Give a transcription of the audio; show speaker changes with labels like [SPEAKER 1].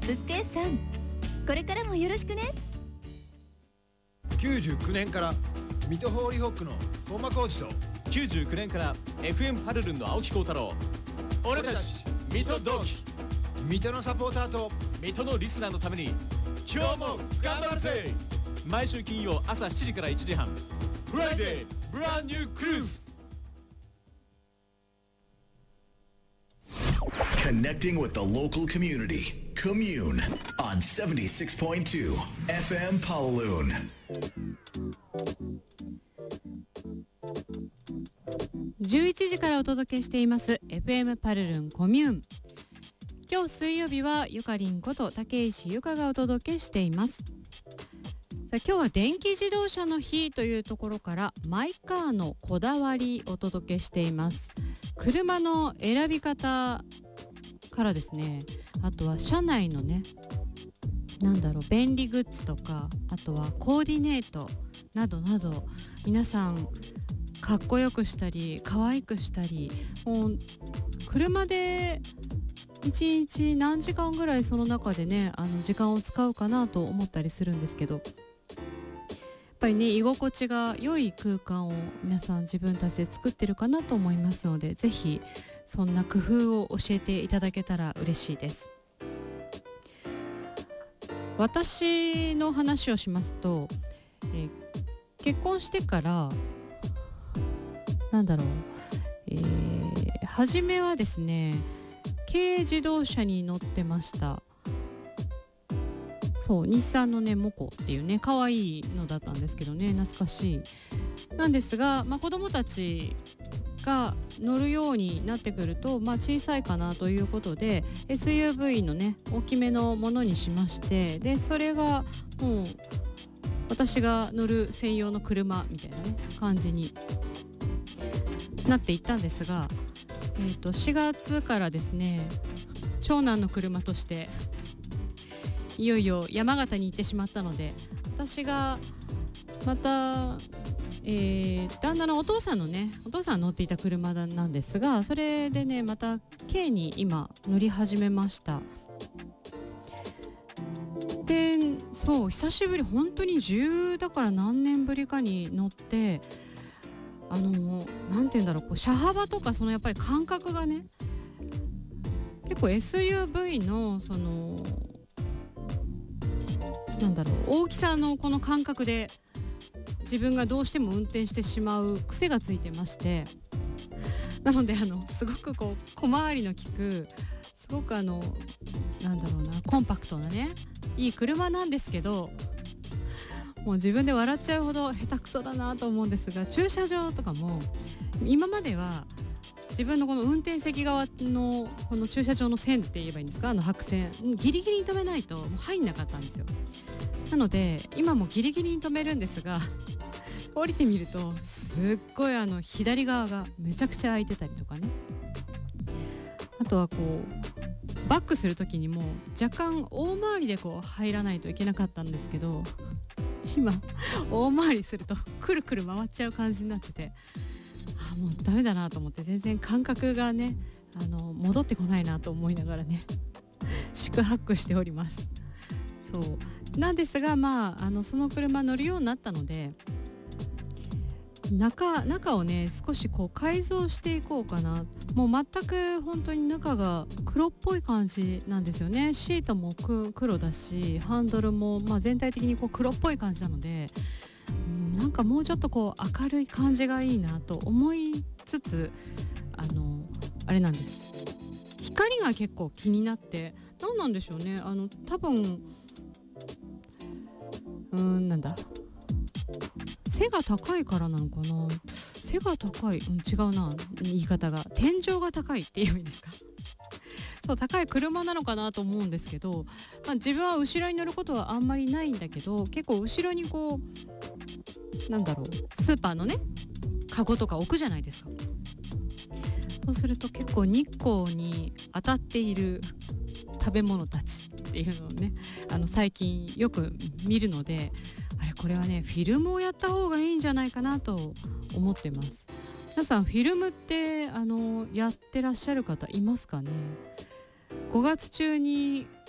[SPEAKER 1] 物件さん、これからもよろしくね。
[SPEAKER 2] 99年から水戸ホーリーホックの本間浩二と
[SPEAKER 3] 99年から FM パルルンの青木幸太郎、俺たち水戸同期、
[SPEAKER 2] 水戸のサポーターと
[SPEAKER 3] 水戸のリスナーのために今日も頑張るぜ。毎週金曜朝7時から1時半、フライデーブランニュークルーズ。
[SPEAKER 4] Connecting with the local community. Commune on 76.2 FM Pawaloon.
[SPEAKER 5] 11時からお届けしています FM パルルンコミューン。今日水曜日はゆかりんこと竹石ゆかがお届けしています。さあ、今日は電気自動車の日というところからマイカーのこだわりをお届けしています。車の選び方からですね、あとは車内のね、便利グッズとか、あとはコーディネートなどなど、皆さんかっこよくしたり可愛くしたり、もう車で1日何時間ぐらいその中でね、時間を使うかなと思ったりするんですけど、やっぱりね、居心地が良い空間を皆さん自分たちで作ってるかなと思いますので、ぜひそんな工夫を教えていただけたら嬉しいです。私の話をしますと、結婚してから初めはですね、軽自動車に乗ってました。そう、日産のねモコっていうね可愛いのだったんですけどね、懐かしいなんですが、子供たちが乗るようになってくると、小さいかなということで SUV のね大きめのものにしまして、でそれがもう私が乗る専用の車みたいなね感じになっていったんですが、4月からですね、長男の車としていよいよ山形に行ってしまったので、私がまた、旦那のお父さん乗っていた車なんですが、それでねまた軽に今乗り始めました。で、そう久しぶり、本当に10だから何年ぶりかに乗って、なんていうんだろう、車幅とかやっぱり感覚がね、結構 SUV の大きさのこの感覚で自分がどうしても運転してしまう癖がついてまして、なのですごく小回りの利く、すごくコンパクトなねいい車なんですけど、もう自分で笑っちゃうほど下手くそだなと思うんですが、駐車場とかも今までは自分のこの運転席側のこの駐車場の線って言えばいいんですか、白線ギリギリに止めないともう入んなかったんですよ。なので今もギリギリに止めるんですが、降りてみるとすっごい左側がめちゃくちゃ空いてたりとかね、あとはバックする時にも若干大回りで入らないといけなかったんですけど、今大回りするとくるくる回っちゃう感じになってて、もうダメだなと思って、全然感覚がね戻ってこないなと思いながらね四苦八苦しております。そうなんですが、その車乗るようになったので、中をね少し改造していこうかな。もう全く本当に中が黒っぽい感じなんですよね。シートも黒だし、ハンドルも全体的に黒っぽい感じなので、なんかもうちょっと明るい感じがいいなと思いつつ、あれなんです、光が結構気になって、何なんでしょうね、多分背が高いからなのかな。背が高い、違うな、言い方が。天井が高いっていう意味ですか。そう、高い車なのかなと思うんですけど、自分は後ろに乗ることはあんまりないんだけど、結構後ろにスーパーのねカゴとか置くじゃないですか。そうすると結構日光に当たっている食べ物たちっていうのをね、最近よく見るので、これはねフィルムをやった方がいいんじゃないかなと思ってます。皆さんフィルムってやってらっしゃる方いますかね。5月中に